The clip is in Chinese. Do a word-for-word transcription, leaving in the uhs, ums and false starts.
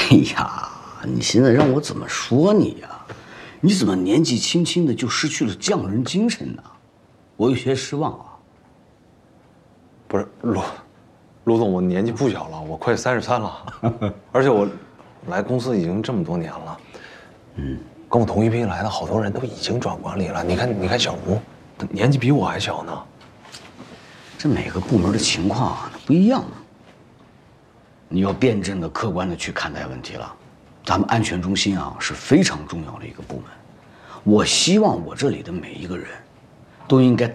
哎呀，你现在让我怎么说你呀？你怎么年纪轻轻的就失去了匠人精神呢？我有些失望啊。 不是卢，卢总，我年纪不小了，我快三十三了，而且我来公司已经这么多年了，嗯，跟我同一批来的好多人都已经转管理了。你看，你看小吴，他年纪比我还小呢。 这每个部门的情况啊不一样，你要辩证的、客观的去看待问题了。咱们安全中心啊是非常重要的一个部门，我希望我这里的每一个人，都应该